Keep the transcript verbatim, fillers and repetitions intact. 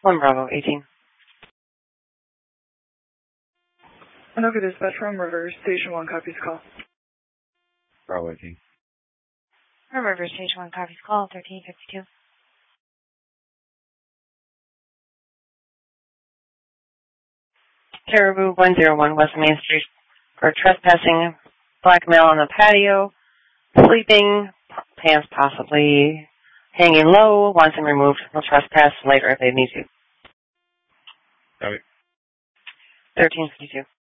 one Bravo, eighteen. Anoka Dispatch from River, Station one, copies call. Bravo, eighteen. From River, Station one, copies call, thirteen fifty-two. Caribou, one oh one, West Main Street, for trespassing, black male on the patio, sleeping, pants possibly hanging low, wants him removed. He'll trespass later if they need to. Copy. thirteen fifty-two.